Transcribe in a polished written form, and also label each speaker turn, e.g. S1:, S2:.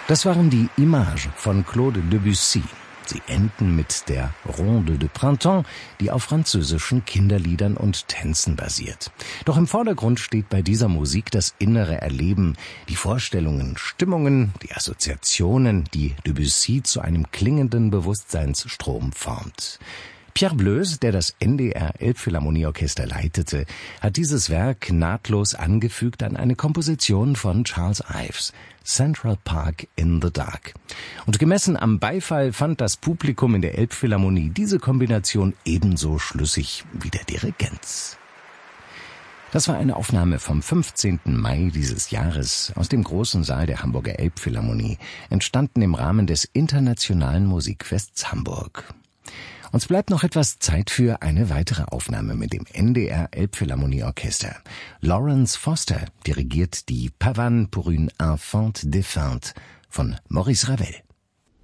S1: Das waren die Images von Claude Debussy. Sie enden mit der Ronde de Printemps, die auf französischen Kinderliedern und Tänzen basiert. Doch im Vordergrund steht bei dieser Musik das innere Erleben, die Vorstellungen, Stimmungen, die Assoziationen, die Debussy zu einem klingenden Bewusstseinsstrom formt. Pierre Bleuse, der das NDR Elbphilharmonieorchester leitete, hat dieses Werk nahtlos angefügt an eine Komposition von Charles Ives, Central Park in the Dark. Und gemessen am Beifall fand das Publikum in der Elbphilharmonie diese Kombination ebenso schlüssig wie der Dirigent. Das war eine Aufnahme vom 15. Mai dieses Jahres aus dem großen Saal der Hamburger Elbphilharmonie, entstanden im Rahmen des Internationalen Musikfests Hamburg. Uns bleibt noch etwas Zeit für eine weitere Aufnahme mit dem NDR Elbphilharmonieorchester. Lawrence Foster dirigiert die Pavane pour une infante défunte von Maurice Ravel.